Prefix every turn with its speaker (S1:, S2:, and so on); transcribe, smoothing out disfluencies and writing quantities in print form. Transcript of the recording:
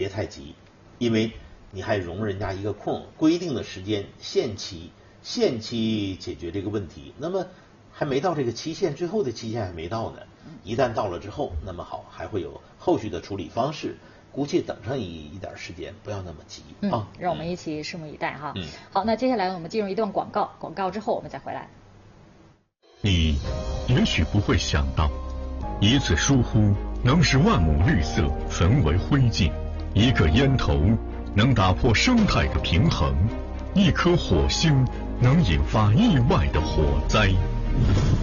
S1: 太急，因为你还容人家一个空，规定的时间限期解决这个问题，那么还没到这个期限，最后的期限还没到呢。一旦到了之后，那么好，还会有后续的处理方式，估计等上一点时间，不要那么急啊。
S2: 让我们一起拭目以待哈。好，那接下来我们进入一段广告，广告之后我们再回来。
S3: 你也许不会想到，一次疏忽能使万亩绿色焚为灰烬，一个烟头能打破生态的平衡，一颗火星能引发意外的火灾。